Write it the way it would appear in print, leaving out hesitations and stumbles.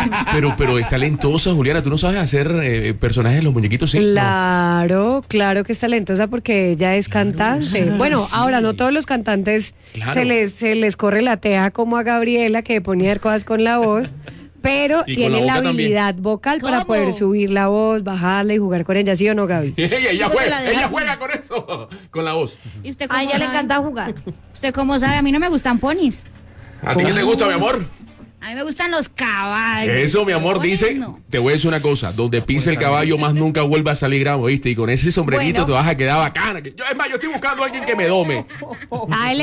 Pero es talentosa, Juliana. ¿Tú no sabes hacer personajes de los muñequitos? ¿Sí? Claro, claro que es talentosa porque ella es cantante. Bueno, sí. ahora no todos los cantantes Claro. se les corre la teja como a Gabriela, que ponía a hacer cosas con la voz, pero Y con tiene la la boca habilidad vocal para ¿Cómo? poder subir la voz, bajarla y jugar con ella, ¿sí o no, Gaby? Ella porque la juega, deja ella así. juega con eso, con la voz. ¿Y usted A cómo ella le sabe? encanta jugar. ¿Usted cómo sabe? A mí no me gustan ponis. ¿A ti qué te gusta, mi amor? A mí me gustan los caballos. Eso, mi amor, Ponis, dice, no. te voy a decir una cosa, donde pise el caballo más nunca vuelva a salir gramo, ¿viste? Y con ese sombrerito Bueno. te vas a quedar bacana. Es más, yo estoy buscando a alguien que me dome. A él le